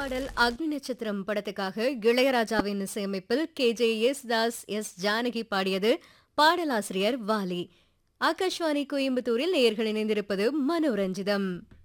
பாடல் அக்னி நட்சத்திரம் படத்துக்காக இளையராஜாவின் இசையமைப்பில் KJ தாஸ் ஜானகி பாடியது. பாடலாசிரியர் வாலி. ஆகாஷ்வாணி கோயம்புத்தூரில் நேயர்கள் இணைந்திருப்பது மனோரஞ்சிதம்.